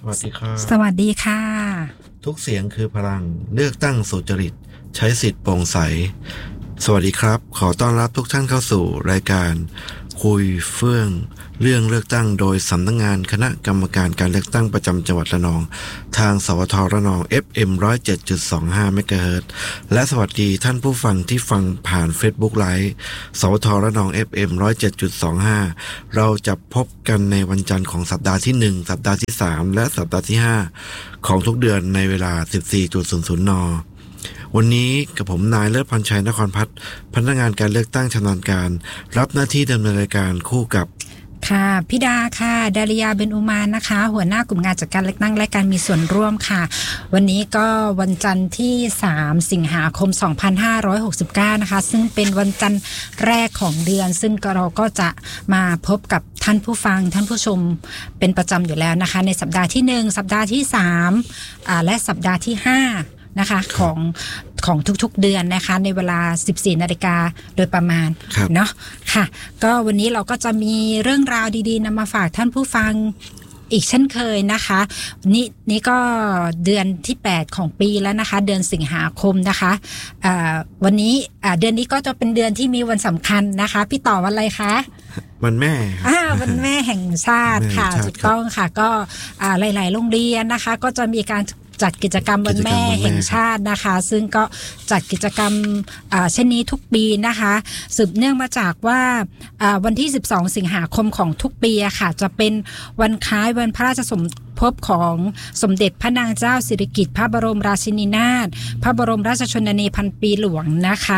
วัสดีครับสวัสดีค่ะทุกเสียงคือพลังเลือกตั้งสุจริตใช้สิทธิ์โปร่งใสสวัสดีครับขอต้อนรับทุกท่านเข้าสู่รายการคุยเฟื่องเรื่องเลือกตั้งโดยสำนักงานคณะกรรมการการเลือกตั้งประจำจังหวัดระนองทางสวทระนอง FM 107.25 เมกะเฮิรตซ์และสวัสดีท่านผู้ฟังที่ฟังผ่าน Facebook Live สวทระนอง FM 107.25 เราจะพบกันในวันจันทร์ของสัปดาห์ที่1สัปดาห์ที่3และสัปดาห์ที่5ของทุกเดือนในเวลา 14.00 น.วันนี้กับผมนายเลิศพรชัยนครพัฒน์พนักงานการเลือกตั้งชำนาญการรับหน้าที่ดำเนินรายการคู่กับค่ะพี่ดาค่ะดาริยาเบนอุมานนะคะหัวหน้ากลุ่มงานจัดการเลือกตั้งและการมีส่วนร่วมค่ะวันนี้ก็วันจันทร์ที่3สิงหาคม2569นะคะซึ่งเป็นวันจันทร์แรกของเดือนซึ่งเราก็จะมาพบกับท่านผู้ฟังท่านผู้ชมเป็นประจำอยู่แล้วนะคะในสัปดาห์ที่1สัปดาห์ที่3และสัปดาห์ที่5นะคะของทุกๆเดือนนะคะในเวลา 14:00 น.โดยประมาณเนาะค่ะก็วันนี้เราก็จะมีเรื่องราวดีๆนำมาฝากท่านผู้ฟังอีกเช่นเคยนะคะนี่ก็เดือนที่8ของปีแล้วนะคะเดือนสิงหาคมนะคะวันนี้เดือนนี้ก็จะเป็นเดือนที่มีวันสำคัญนะคะพี่ต่อวันอะไรคะวันแม่วันแม่แห่งชาติค่ะถูกต้องค่ะก็หลายๆโรงเรียนนะคะก็จะมีการจัดกิจกรรมวันแม่แห่งชาตินะคะซึ่งก็จัดกิจกรรมเช่นนี้ทุกปีนะคะสืบเนื่องมาจากว่าวันที่12สิงหาคมของทุกปีค่ะจะเป็นวันคล้ายวันพระราชสมภพของสมเด็จพระนางเจ้าสิริกิติ์พระบรมราชินีนาถพระบรมราชชนนีพันปีหลวงนะคะ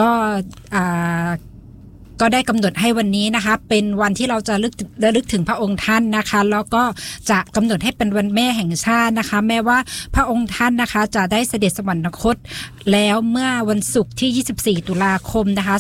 ก็ได้กำหนดให้วันนี้นะคะเป็นวันที่เราจะระลึกถึงพระองค์ท่านนะคะแล้วก็จะกำหนดให้เป็นวันแม่แห่งชาตินะคะแม้ว่าพระองค์ท่านนะคะจะได้เสด็จสวรรคตแล้วเมื่อวันศุกร์ที่24ตุลาคมนะคะ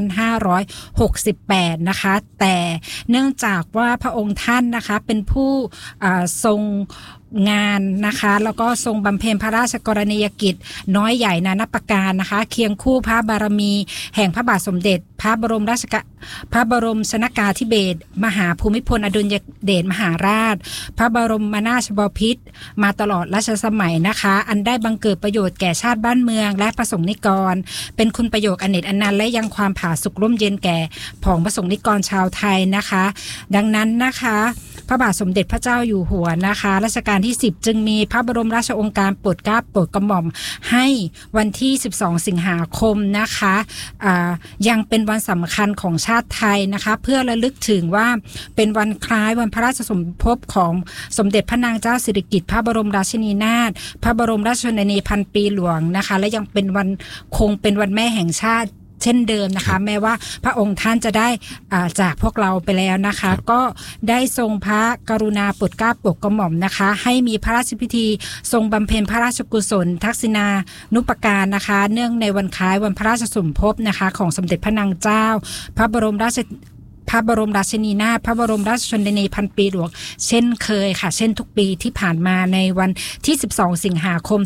2568นะคะแต่เนื่องจากว่าพระองค์ท่านนะคะเป็นผู้ทรงงานนะคะแล้วก็ทรงบำเพ็ญพระราชกรณียกิจน้อยใหญ่นานับประการนะคะเคียงคู่พระบารมีแห่งพระบาทสมเด็จพระบรมชนกาธิเบศรมหาภูมิพลอดุลยเดชมหาราชพระบรมนาถบพิตรมาตลอดรัชสมัยนะคะอันได้บังเกิดประโยชน์แก่ชาติบ้านเมืองและประสงค์นิกรเป็นคุณประโยชน์อเนกอนันต์และยังความผาสุกร่มเย็นแก่ผองประสงค์นิกรชาวไทยนะคะดังนั้นนะคะพระบาทสมเด็จพระเจ้าอยู่หัวนะคะรัชกาลที่10จึงมีพระบรมราชโองการโปรดเกล้าโปรดกระหม่อมให้วันที่12สิงหาคมนะคะยังเป็นวันสำคัญของชาติไทยนะคะเพื่อระลึกถึงว่าเป็นวันคล้ายวันพระราชสมภพของสมเด็จพระนางเจ้าสิริกิติ์พระบรมราชินีนาถพระบรมราชชนนีพันปีหลวงนะคะและยังเป็นวันคงเป็นวันแม่แห่งชาติเช่นเดิมนะคะแม้ว่าพระองค์ท่านจะได้จากพวกเราไปแล้วนะคะก็ได้ทรงพระกรุณาโปรดเกล้าโปรดกระหม่อมนะคะให้มีพระราชพิธีทรงบำเพ็ญพระราชกุศลทักษิณานุปการนะคะเนื่องในวันคล้ายวันพระราชสมภพนะคะของสมเด็จพระนางเจ้าพระบรมราชินีนาถพระบรมราชชนนีพันปีหลวงเช่นเคยค่ะเช่นทุกปีที่ผ่านมาในวันที่12สิงหาคม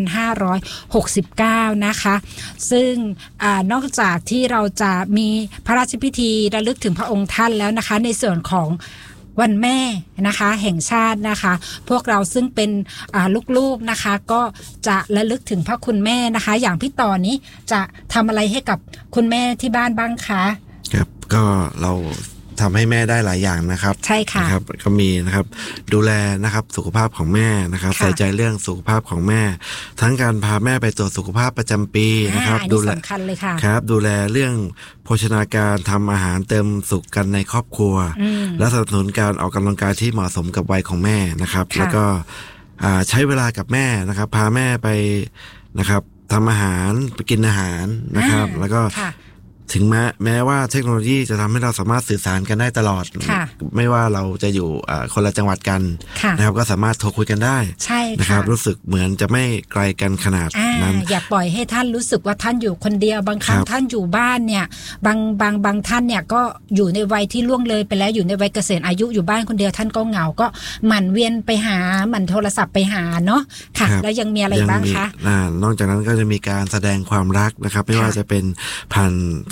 2569นะคะซึ่งนอกจากที่เราจะมีพระราชพิธีระลึกถึงพระองค์ท่านแล้วนะคะในส่วนของวันแม่นะคะแห่งชาตินะคะพวกเราซึ่งเป็นลูกๆนะคะก็จะระลึกถึงพระคุณแม่นะคะอย่างพี่ต่อนี้จะทำอะไรให้กับคุณแม่ที่บ้านบ้างคะครับก็เราทำให้แม่ได้หลายอย่างนะครับใช่ค่ะนะครับก็มีนะครับดูแลนะครับสุขภาพของแม่นะครับใส่ใจเรื่องสุขภาพของแม่ทั้งการพาแม่ไปตรวจสุขภาพประจำปีนะครับดูแลสำคัญเลยค่ะครับดูแลเรื่องโภชนาการทำอาหารเติมสุขกันในครอบครัวและสนับสนุนการออกกำลังกายที่เหมาะสมกับวัยของแม่นะครับแล้วก็ใช้เวลากับแม่นะครับพาแม่ไปนะครับทำอาหารไปกินอาหารนะครับแล้วก็ถึงแม้ว่าเทคโนโลยีจะทำให้เราสามารถสื่อสารกันได้ตลอดไม่ว่าเราจะอยู่คนละจังหวัดกันนะครับก็สามารถโทรคุยกันได้นะครับรู้สึกเหมือนจะไม่ไกลกันขนาดนั้นอย่าปล่อยให้ท่านรู้สึกว่าท่านอยู่คนเดียวบางครั้งท่านอยู่บ้านเนี่ยบางท่านเนี่ยก็อยู่ในวัยที่ล่วงเลยไปแล้วอยู่ในวัยเกษียณอายุอยู่บ้านคนเดียวท่านก็เหงาก็หมั่นเวียนไปหาหมั่นโทรศัพท์ไปหาเนาะค่ะแล้วยังมีอะไรบ้างคะนอกจากนั้นก็จะมีการแสดงความรักนะครับไม่ว่าจะเป็นผ่านท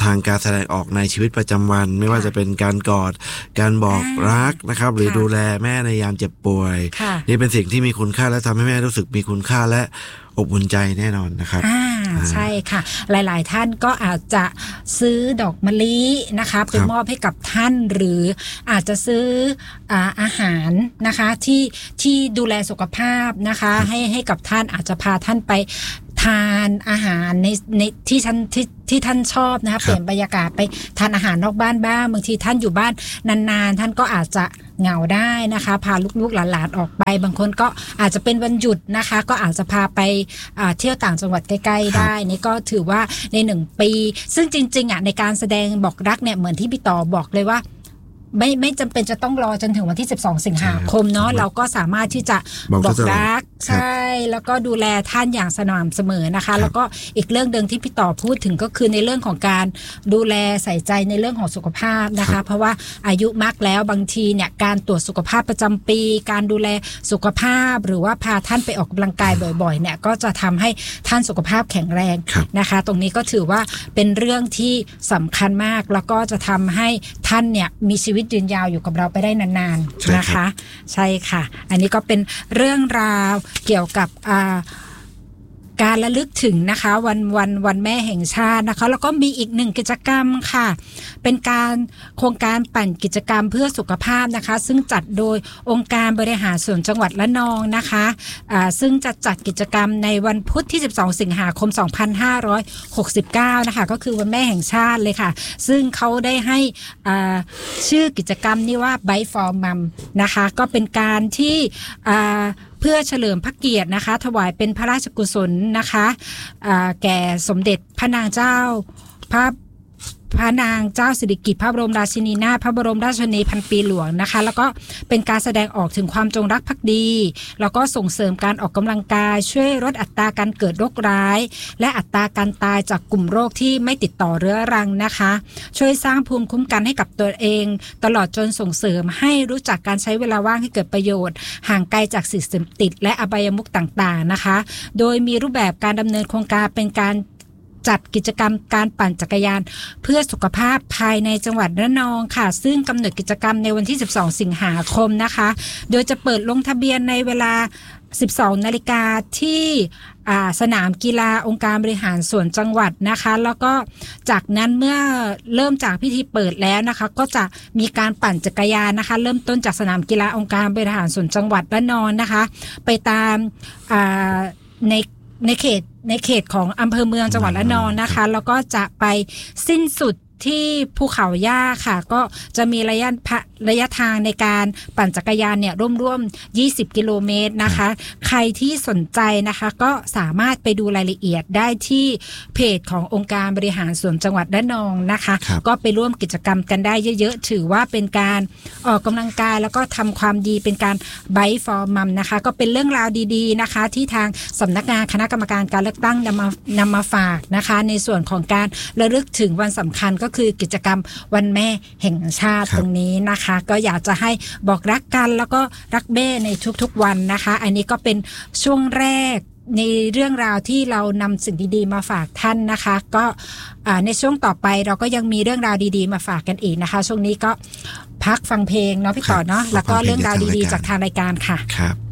างการแสดงออกในชีวิตประจำวันไม่ว่าจะเป็นการกอดการบอกรักนะครับหรือดูแลแม่ในยามเจ็บป่วยนี่เป็นสิ่งที่มีคุณค่าและทำให้แม่รู้สึกมีคุณค่าและอบอุ่นใจแน่นอนนะครับใช่ค่ะหลายๆท่านก็อาจจะซื้อดอกมะลินะคะไปมอบให้กับท่านหรืออาจจะซื้ออาหารนะคะที่ดูแลสุขภาพนะคะให้กับท่านอาจจะพาท่านไปทานอาหารในที่ท่านชอบนะคะเปลี่ยนบรรยากาศไปทานอาหารนอกบ้านบ้างบางทีท่านอยู่บ้านนานๆท่านก็อาจจะเหงาได้นะคะพาลูกๆหลานๆออกไปบางคนก็อาจจะเป็นวันหยุดนะคะก็อาจจะพาไปเที่ยวต่างจังหวัดใกล้ๆได้นี่ก็ถือว่าใน1 ปีซึ่งจริงๆในการแสดงบอกรักเนี่ยเหมือนที่พี่ต่อบอกเลยว่าไม่จำเป็นจะต้องรอจนถึงวันที่12สิงหาคมเนาะเราก็สามารถที่จะบอกรักใช่แล้วก็ดูแลท่านอย่างสม่ำเสมอนะคะแล้วก็อีกเรื่องนึงที่พี่ต่อพูดถึงก็คือในเรื่องของการดูแลใส่ใจในเรื่องของสุขภาพนะคะเพราะว่าอายุมากแล้วบางทีเนี่ยการตรวจสุขภาพประจำปีการดูแลสุขภาพหรือว่าพาท่านไปออกกำลังกายบ่อยๆเนี่ยก็จะทำให้ท่านสุขภาพแข็งแรงนะคะตรงนี้ก็ถือว่าเป็นเรื่องที่สำคัญมากแล้วก็จะทำให้ท่านเนี่ยมีชีวิตยืนยาวอยู่กับเราไปได้นานๆนะคะใช่ค่ะอันนี้ก็เป็นเรื่องราวเกี่ยวกับการระลึกถึงนะคะวันแม่แห่งชาตินะคะแล้วก็มีอีก1กิจกรรมค่ะเป็นการโครงการปั่นกิจกรรมเพื่อสุขภาพนะคะซึ่งจัดโดยองค์การบริหารส่วนจังหวัดระนองนะคะซึ่งจะจัดกิจกรรมในวันพุธที่12สิงหาคม2569นะคะก็คือวันแม่แห่งชาติเลยค่ะซึ่งเขาได้ให้ชื่อกิจกรรมนี้ว่า Bike for Mom นะคะก็เป็นการที่เพื่อเฉลิมพระเกียรตินะคะถวายเป็นพระราชกุศลนะคะแก่สมเด็จพระนางเจ้าพระนางเจ้าสิริกิติ์พระบรมราชินีนาถพระบรมราชชนนีพันปีหลวงนะคะแล้วก็เป็นการแสดงออกถึงความจงรักภักดีแล้วก็ส่งเสริมการออกกำลังกายช่วยลดอัตราการเกิดโรคร้ายและอัตราการตายจากกลุ่มโรคที่ไม่ติดต่อเรื้อรังนะคะช่วยสร้างภูมิคุ้มกันให้กับตัวเองตลอดจนส่งเสริมให้รู้จักการใช้เวลาว่างให้เกิดประโยชน์ห่างไกลจากสิ่งเสพติดและอบายมุขต่างๆนะคะโดยมีรูปแบบการดำเนินโครงการเป็นการจัดกิจกรรมการปั่นจักรยานเพื่อสุขภาพภายในจังหวัดระนองค่ะซึ่งกำหนดกิจกรรมในวันที่12สิงหาคมนะคะโดยจะเปิดลงทะเบียนในเวลา 12 นาฬิกาที่สนามกีฬาองค์การบริหารส่วนจังหวัดนะคะแล้วก็จากนั้นเมื่อเริ่มจากพิธีเปิดแล้วนะคะก็จะมีการปั่นจักรยานนะคะเริ่มต้นจากสนามกีฬาองค์การบริหารส่วนจังหวัดระนองนะคะไปตามในเขตของอำเภอเมืองจังหวัดระนองนะคะแล้วก็จะไปสิ้นสุดที่ภูเขาย่าค่ะก็จะมีระยะทางในการปั่นจักรยานเนี่ยร่วม20 กิโลเมตรนะคะใครที่สนใจนะคะก็สามารถไปดูรายละเอียดได้ที่เพจขององค์การบริหารส่วนจังหวัดระนองนะคะก็ไปร่วมกิจกรรมกันได้เยอะๆถือว่าเป็นการออกกำลังกายแล้วก็ทำความดีเป็นการ Bike for Mom นะคะก็เป็นเรื่องราวดีๆนะคะที่ทางสำนักงานคณะกรรมการการเลือกตั้งนำมาฝากนะคะในส่วนของการระลึกถึงวันสำคัญก็คือกิจกรรมวันแม่แห่งชาติตรงนี้นะคะก็อยากจะให้บอกรักกันแล้วก็รักแม่ในทุกๆวันนะคะอันนี้ก็เป็นช่วงแรกในเรื่องราวที่เรานำสิ่งดีๆมาฝากท่านนะคะก็ในช่วงต่อไปเราก็ยังมีเรื่องราวดีๆมาฝากกันอีกนะคะช่วงนี้ก็พักฟังเพลงเนาะพี่ต่อเนาะแล้วก็เรื่องราวดีๆจากทางรายการค่ะครับ